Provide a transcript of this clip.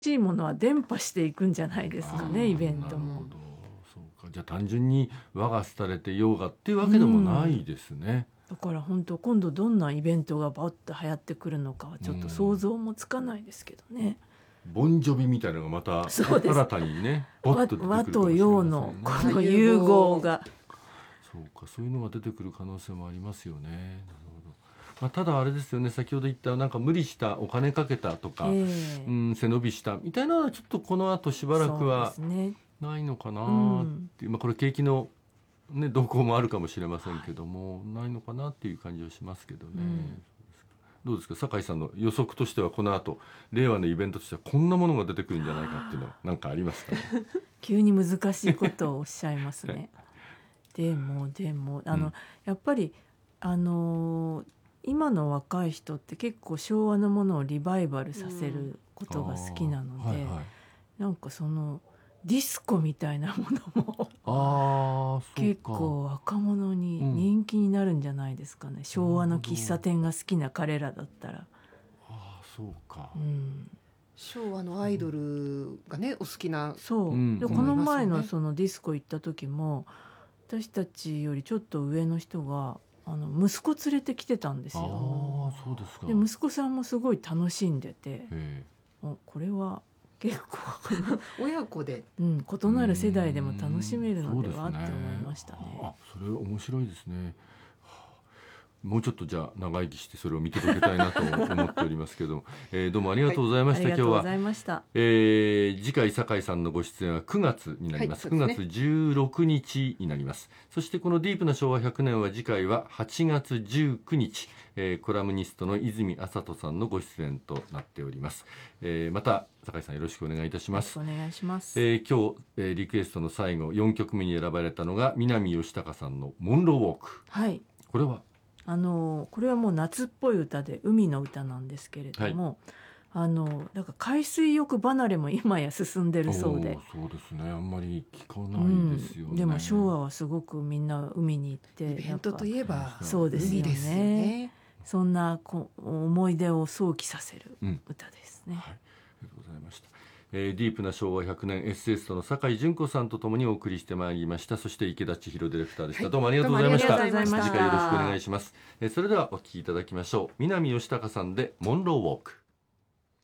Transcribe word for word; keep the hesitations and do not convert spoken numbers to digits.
しいものは伝播していくんじゃないですかね、イベントも。 なるほど、そうか。じゃあ単純に和が廃れて洋がっていうわけでもないですね。 だから本当今度どんなイベントがバッと流行ってくるのかはちょっと想像もつかないですけどね。 ボンジョビみたいなのがまた新たにね、ボッと出てくるかもしれませんね。 和と洋のこの融合が。 そうか、そういうのが出てくる可能性もありますよね。なるほど。まあ、ただあれですよね、先ほど言ったなんか無理したお金かけたとか、えーうん、背伸びしたみたいなのはちょっとこの後しばらくはないのかなっていう、まあ、これ景気の、ね、動向もあるかもしれませんけども、はい、ないのかなっていう感じはしますけどね。うん、どうですか、酒井さんの予測としてはこの後令和のイベントとしてはこんなものが出てくるんじゃないかっていうのは何かありますかね。 急に難しいことをおっしゃいますね。でもでもあの、うん、やっぱりあのー、今の若い人って結構昭和のものをリバイバルさせることが好きなので、うんはいはい、なんかそのディスコみたいなものもあ結構若者に人気になるんじゃないですかね、うん、昭和の喫茶店が好きな彼らだったら。 あそうか、 うん、昭和のアイドルがね、うん、お好きな。 そう、うん、でこの前のそのディスコ行った時も私たちよりちょっと上の人があの息子連れてきてたんですよ。 あそうですか。 で息子さんもすごい楽しんでて、おこれは結構親子で、 うん、異なる世代でも楽しめるのでは、ね、って思いましたね。 あそれ面白いですね。もうちょっとじゃあ長生きしてそれを見届けたいなと思っておりますけど、えー、どうもありがとうございました。はい、 今日はありがとうございました。 えー、次回酒井さんのご出演はくがつになります、はい、くがつじゅうろくにちになります。そしてこのディープな昭和ひゃくねんは次回ははちがつじゅうくにち、えー、コラムニストの泉麻人さんのご出演となっております。えー、また酒井さんよろしくお願いいたします。 よろしくお願いします。 えー、今日、えー、リクエストの最後よんきょくめに選ばれたのが南義孝さんのモンローウォーク。 はい、 これはあのこれはもう夏っぽい歌で海の歌なんですけれども、はい、あのだから海水浴離れも今や進んでるそうで。 そうですね、あんまり聞かないですよね、うん、 でも昭和はすごくみんな海に行ってイベントといえばそうですよね、ですよね。そんなこ思い出を想起させる歌ですね、うんはい、ありがとうございました。えー、ディープな昭和ひゃくねんエッセイストの酒井純子さんとともにお送りしてまいりました。そして池田千尋ディレクターでした、はい、どうもありがとうございました。次回よろしくお願いします。えー、それではお聴きいただきましょう。南義孝さんでモンローウォーク。